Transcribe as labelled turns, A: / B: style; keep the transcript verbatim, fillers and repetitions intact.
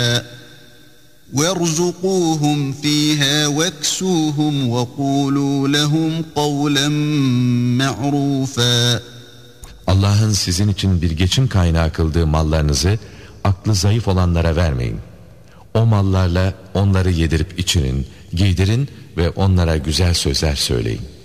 A: وَارْزُقُوهُمْ فِيهَا وَاكْسُوهُمْ وَقُولُوا لَهُمْ قَوْلًا مَعْرُوفًا.
B: Allah'ın sizin için bir geçim kaynağı kıldığı mallarınızı aklı zayıf olanlara vermeyin. O mallarla onları yedirip içinin, giydirin ve onlara güzel sözler söyleyin.